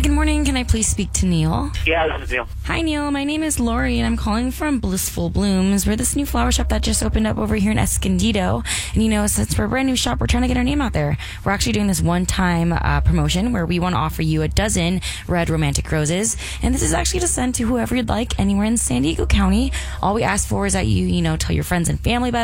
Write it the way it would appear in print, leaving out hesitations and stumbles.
good morning. Can I please speak to Neil? Yeah, this is Neil. Hi, Neil. My name is Lori, and I'm calling from Blissful Blooms. We're this new flower shop that just opened up over here in Escondido. And, since we're a brand new shop, we're trying to get our name out there. We're actually doing this one-time promotion where we want to offer you a dozen red romantic roses. And this is actually to send to whoever you'd like anywhere in San Diego County. All we ask for is that you, tell your friends and family about it.